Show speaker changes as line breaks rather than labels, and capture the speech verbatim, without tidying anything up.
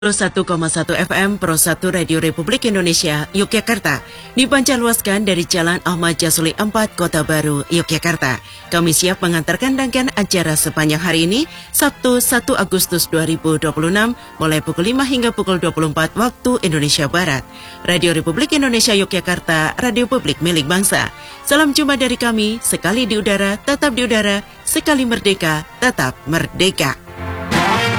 satu koma satu F M Pro satu Radio Republik Indonesia, Yogyakarta, dipancarluaskan dari Jalan Ahmad Jasuli empat, Kota Baru, Yogyakarta. Kami siap mengantarkan rangkaian acara sepanjang hari ini, Sabtu satu Agustus dua ribu dua puluh enam, mulai pukul lima hingga pukul dua puluh empat waktu Indonesia Barat. Radio Republik Indonesia Yogyakarta, radio publik milik bangsa. Salam jumpa dari kami, sekali di udara, tetap di udara, sekali merdeka, tetap merdeka.